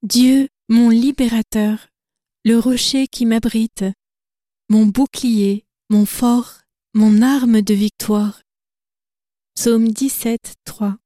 Dieu, mon libérateur, le rocher qui m'abrite, mon bouclier, mon fort, mon arme de victoire. Psaume 17, 3.